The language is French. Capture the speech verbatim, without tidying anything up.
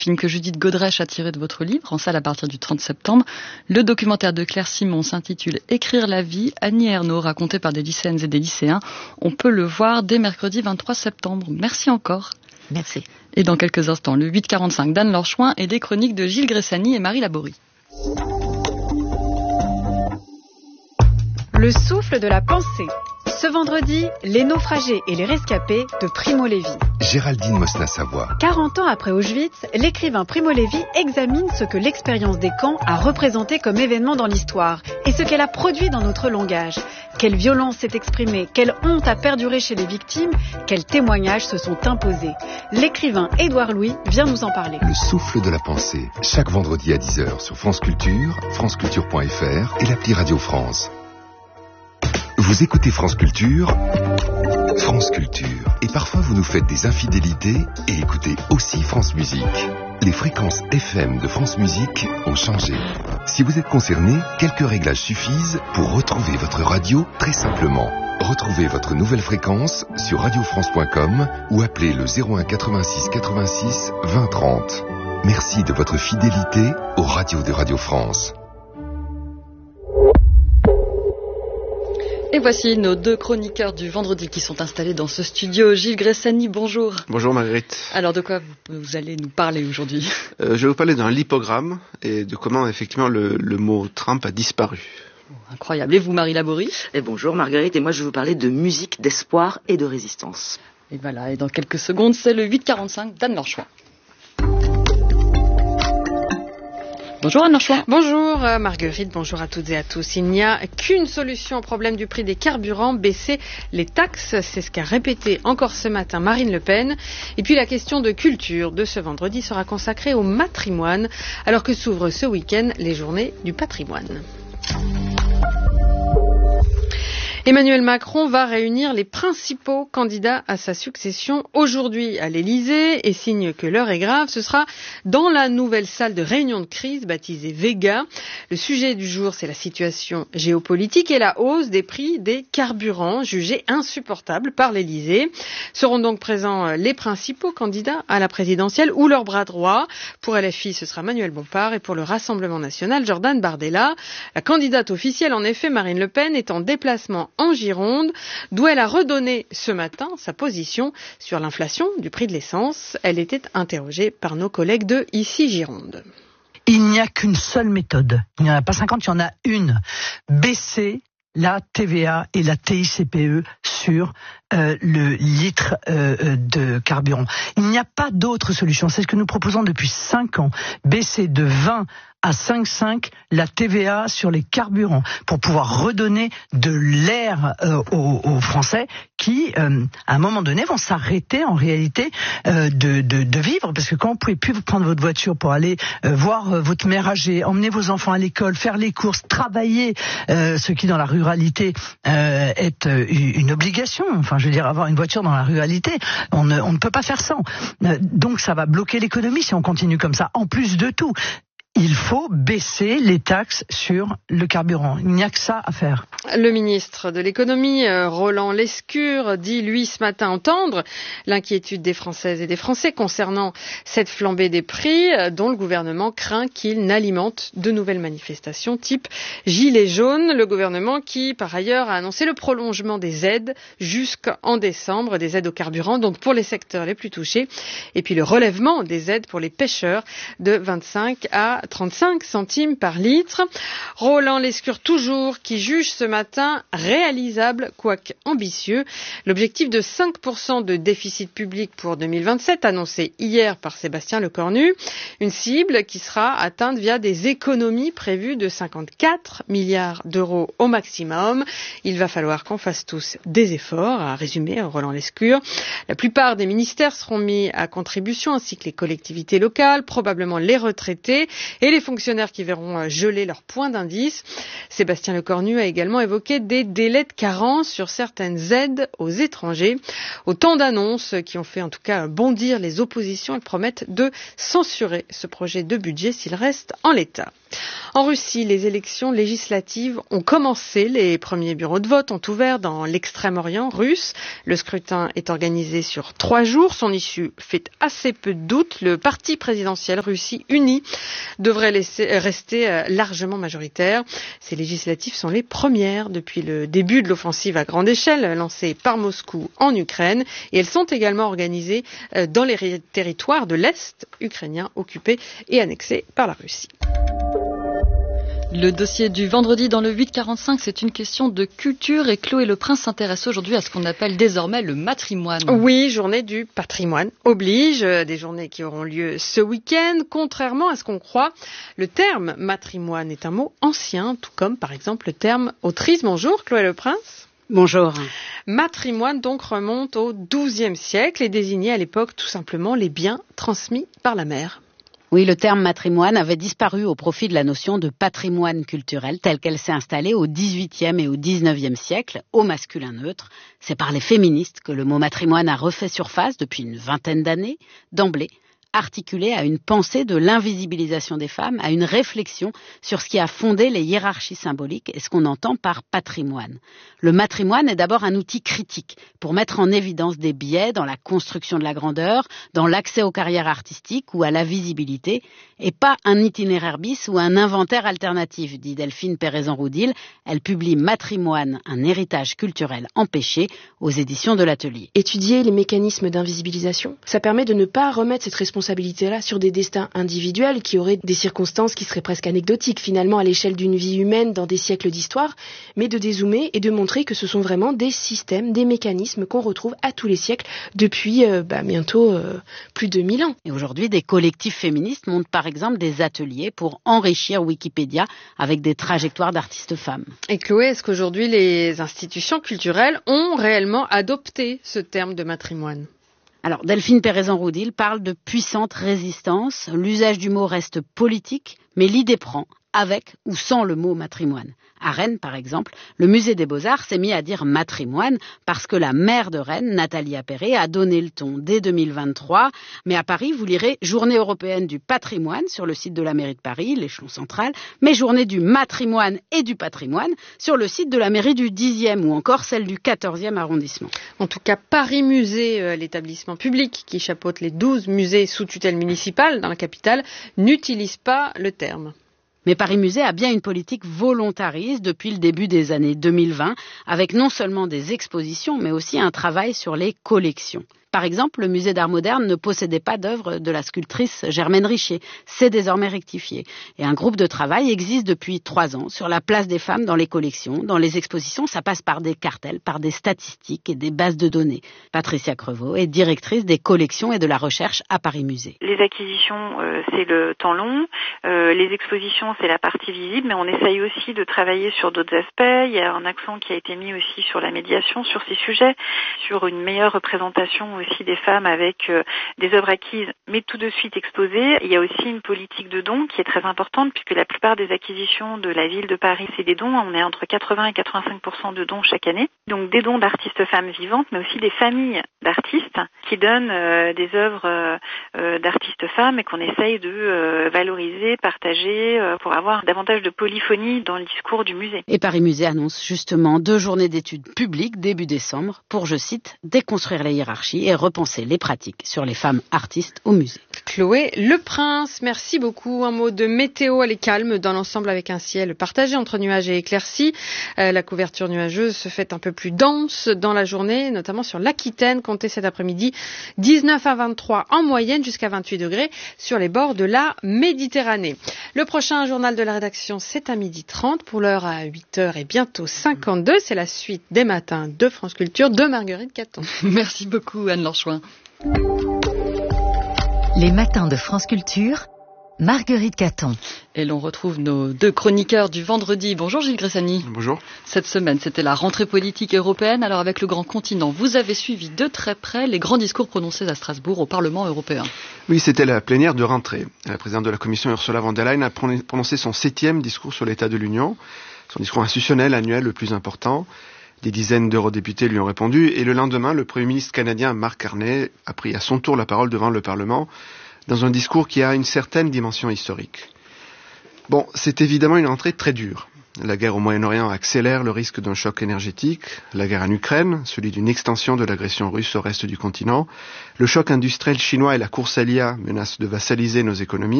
film que Judith Godrèche a tiré de votre livre, en salle à partir du trente septembre. Le documentaire de Claire Simon s'intitule « Écrire la vie », Annie Ernaux, raconté par des lycéennes et des lycéens. On peut le voir dès mercredi vingt-trois septembre. Merci encore. Merci. Et dans quelques instants, le huit quarante-cinq d'Anne Lorchouin et les chroniques de Gilles Gressani et Marie Laborie. Le souffle de la pensée. Ce vendredi, les naufragés et les rescapés de Primo Levi. Géraldine Mosna-Savoie. quarante ans après Auschwitz, l'écrivain Primo Levi examine ce que l'expérience des camps a représenté comme événement dans l'histoire et ce qu'elle a produit dans notre langage. Quelle violence s'est exprimée, quelle honte a perduré chez les victimes, quels témoignages se sont imposés. L'écrivain Édouard Louis vient nous en parler. Le souffle de la pensée, chaque vendredi à dix heures sur France Culture, franceculture point f r et l'appli Radio France. Vous écoutez France Culture, France Culture. Et parfois vous nous faites des infidélités et écoutez aussi France Musique. Les fréquences F M de France Musique ont changé. Si vous êtes concerné, quelques réglages suffisent pour retrouver votre radio très simplement. Retrouvez votre nouvelle fréquence sur radio france point com ou appelez le zéro un quatre-vingt-six quatre-vingt-six vingt trente. Merci de votre fidélité aux radios de Radio France. Et voici nos deux chroniqueurs du vendredi qui sont installés dans ce studio. Gilles Gressani, bonjour. Bonjour Marguerite. Alors de quoi vous, vous allez nous parler aujourd'hui ? euh, Je vais vous parler d'un lipogramme et de comment effectivement le, le mot Trump a disparu. Oh, incroyable. Et vous, Marie Laborie ? Et bonjour Marguerite, et moi je vais vous parler de musique, d'espoir et de résistance. Et voilà, et dans quelques secondes, c'est le huit quarante-cinq d'Anne Lorchouin. Bonjour Anne Lorchouin. Bonjour euh, Marguerite, bonjour à toutes et à tous. Il n'y a qu'une solution au problème du prix des carburants, baisser les taxes. C'est ce qu'a répété encore ce matin Marine Le Pen. Et puis la question de culture de ce vendredi sera consacrée au matrimoine, alors que s'ouvrent ce week-end les journées du patrimoine. Emmanuel Macron va réunir les principaux candidats à sa succession aujourd'hui à l'Élysée et signe que l'heure est grave. Ce sera dans la nouvelle salle de réunion de crise baptisée Vega. Le sujet du jour, c'est la situation géopolitique et la hausse des prix des carburants jugés insupportables par l'Élysée. Seront donc présents les principaux candidats à la présidentielle ou leur bras droit. Pour L F I, ce sera Manuel Bompard et pour le Rassemblement national, Jordan Bardella. La candidate officielle, en effet, Marine Le Pen, est en déplacement en Gironde, d'où elle a redonné ce matin sa position sur l'inflation du prix de l'essence. Elle était interrogée par nos collègues de Ici Gironde. Il n'y a qu'une seule méthode. Il n'y en a pas cinquante, il y en a une. Baisser la T V A et la T I C P E sur euh, le litre euh, de carburant. Il n'y a pas d'autre solution. C'est ce que nous proposons depuis cinq ans. Baisser de vingt à cinq virgule cinq la T V A sur les carburants pour pouvoir redonner de l'air euh, aux, aux Français qui, euh, à un moment donné, vont s'arrêter en réalité euh, de, de, de vivre, parce que quand vous pouvez plus prendre votre voiture pour aller euh, voir euh, votre mère âgée, emmener vos enfants à l'école, faire les courses, travailler, euh, ce qui dans la ruralité euh, est euh, une obligation. Enfin, je veux dire, avoir une voiture dans la ruralité, on ne, on ne peut pas faire sans. Euh, donc, ça va bloquer l'économie si on continue comme ça. En plus de tout, il faut baisser les taxes sur le carburant. Il n'y a que ça à faire. Le ministre de l'économie, Roland Lescure, dit lui ce matin entendre l'inquiétude des Françaises et des Français concernant cette flambée des prix dont le gouvernement craint qu'il n'alimente de nouvelles manifestations type Gilets jaunes. Le gouvernement qui, par ailleurs, a annoncé le prolongement des aides jusqu'en décembre, des aides au carburant, donc pour les secteurs les plus touchés, et puis le relèvement des aides pour les pêcheurs de vingt-cinq à trente-cinq centimes par litre. Roland Lescure toujours qui juge ce matin réalisable, quoique ambitieux, l'objectif de cinq pour cent de déficit public pour deux mille vingt-sept annoncé hier par Sébastien Lecornu, une cible qui sera atteinte via des économies prévues de cinquante-quatre milliards d'euros au maximum. Il va falloir qu'on fasse tous des efforts, a résumé Roland Lescure. La plupart des ministères seront mis à contribution ainsi que les collectivités locales, probablement les retraités et les fonctionnaires qui verront geler leur point d'indice. Sébastien Lecornu a également évoqué des délais de carence sur certaines aides aux étrangers. Autant d'annonces qui ont fait en tout cas bondir les oppositions. Elles promettent de censurer ce projet de budget s'il reste en l'état. En Russie, les élections législatives ont commencé. Les premiers bureaux de vote ont ouvert dans l'extrême-orient russe. Le scrutin est organisé sur trois jours. Son issue fait assez peu de doute. Le parti présidentiel Russie Unie devrait laisser, rester largement majoritaire. Ces législatives sont les premières depuis le début de l'offensive à grande échelle lancée par Moscou en Ukraine. Et elles sont également organisées dans les territoires de l'Est ukrainien occupés et annexés par la Russie. Le dossier du vendredi dans le huit quarante-cinq, c'est une question de culture et Chloé Le Prince s'intéresse aujourd'hui à ce qu'on appelle désormais le matrimoine. Oui, journée du patrimoine oblige, des journées qui auront lieu ce week-end. Contrairement à ce qu'on croit, le terme matrimoine est un mot ancien, tout comme par exemple le terme autrice. Bonjour Chloé Le Prince. Bonjour. Matrimoine donc remonte au douzième siècle et désignait à l'époque tout simplement les biens transmis par la mère. Oui, le terme matrimoine avait disparu au profit de la notion de patrimoine culturel telle qu'elle s'est installée au dix-huitième et au dix-neuvième siècle, au masculin neutre. C'est par les féministes que le mot matrimoine a refait surface depuis une vingtaine d'années, d'emblée, articulé à une pensée de l'invisibilisation des femmes, à une réflexion sur ce qui a fondé les hiérarchies symboliques et ce qu'on entend par patrimoine. Le matrimoine est d'abord un outil critique pour mettre en évidence des biais dans la construction de la grandeur, dans l'accès aux carrières artistiques ou à la visibilité, et pas un itinéraire bis ou un inventaire alternatif, dit Delphine Péraison-Roudil. Elle publie Matrimoine, un héritage culturel empêché aux éditions de l'Atelier. Étudier les mécanismes d'invisibilisation, ça permet de ne pas remettre cette responsabilité responsabilité-là sur des destins individuels qui auraient des circonstances qui seraient presque anecdotiques finalement à l'échelle d'une vie humaine dans des siècles d'histoire, mais de dézoomer et de montrer que ce sont vraiment des systèmes, des mécanismes qu'on retrouve à tous les siècles depuis euh, bah, bientôt euh, plus de mille ans. Et aujourd'hui, des collectifs féministes montent par exemple des ateliers pour enrichir Wikipédia avec des trajectoires d'artistes femmes. Et Chloé, est-ce qu'aujourd'hui les institutions culturelles ont réellement adopté ce terme de matrimoine ? Alors, Delphine Péraison-Roudil parle de puissante résistance. L'usage du mot reste politique, mais l'idée prend, avec ou sans le mot matrimoine. À Rennes, par exemple, le musée des Beaux-Arts s'est mis à dire matrimoine parce que la maire de Rennes, Nathalie Appéré, a donné le ton dès deux mille vingt-trois. Mais à Paris, vous lirez Journée européenne du patrimoine sur le site de la mairie de Paris, l'échelon central, mais Journée du matrimoine et du patrimoine sur le site de la mairie du dixième ou encore celle du quatorzième arrondissement. En tout cas, Paris Musée, euh, l'établissement public qui chapeaute les douze musées sous tutelle municipale dans la capitale, n'utilise pas le terme. Mais Paris Musée a bien une politique volontariste depuis le début des années deux mille vingt, avec non seulement des expositions, mais aussi un travail sur les collections. Par exemple, le musée d'art moderne ne possédait pas d'œuvre de la sculptrice Germaine Richer. C'est désormais rectifié. Et un groupe de travail existe depuis trois ans sur la place des femmes dans les collections. Dans les expositions, ça passe par des cartels, par des statistiques et des bases de données. Patricia Crevaux est directrice des collections et de la recherche à Paris Musée. Les acquisitions, euh, c'est le temps long. Euh, les expositions, c'est la partie visible. Mais on essaye aussi de travailler sur d'autres aspects. Il y a un accent qui a été mis aussi sur la médiation, sur ces sujets, sur une meilleure représentation aussi des femmes avec euh, des œuvres acquises mais tout de suite exposées. Il y a aussi une politique de dons qui est très importante puisque la plupart des acquisitions de la ville de Paris, c'est des dons. On est entre quatre-vingts et quatre-vingt-cinq pour cent de dons chaque année. Donc des dons d'artistes femmes vivantes mais aussi des familles d'artistes qui donnent euh, des œuvres euh, d'artistes femmes et qu'on essaye de euh, valoriser, partager euh, pour avoir davantage de polyphonie dans le discours du musée. Et Paris Musée annonce justement deux journées d'études publiques début décembre pour, je cite, déconstruire les hiérarchies et repenser les pratiques sur les femmes artistes au musée. Chloé Le Prince, merci beaucoup. Un mot de météo, elle est calme dans l'ensemble avec un ciel partagé entre nuages et éclaircies. Euh, la couverture nuageuse se fait un peu plus dense dans la journée, notamment sur l'Aquitaine. Comptez cet après-midi dix-neuf à vingt-trois en moyenne jusqu'à vingt-huit degrés sur les bords de la Méditerranée. Le prochain journal de la rédaction, c'est à midi trente. Pour l'heure à huit heures et bientôt cinquante-deux. C'est la suite des matins de France Culture de Marguerite Caton. Merci beaucoup Anne Lanchouin. Les matins de France Culture, Marguerite Caton. Et l'on retrouve nos deux chroniqueurs du vendredi. Bonjour Gilles Gressani. Bonjour. Cette semaine, c'était la rentrée politique européenne. Alors avec le grand continent, vous avez suivi de très près les grands discours prononcés à Strasbourg au Parlement européen. Oui, c'était la plénière de rentrée. La présidente de la Commission, Ursula von der Leyen, a prononcé son septième discours sur l'état de l'Union, son discours institutionnel annuel le plus important. Des dizaines d'eurodéputés lui ont répondu et le lendemain, le Premier ministre canadien Mark Carney a pris à son tour la parole devant le Parlement dans un discours qui a une certaine dimension historique. Bon, c'est évidemment une rentrée très dure. La guerre au Moyen-Orient accélère le risque d'un choc énergétique, la guerre en Ukraine, celui d'une extension de l'agression russe au reste du continent, le choc industriel chinois et la course à l'I A menacent de vassaliser nos économies.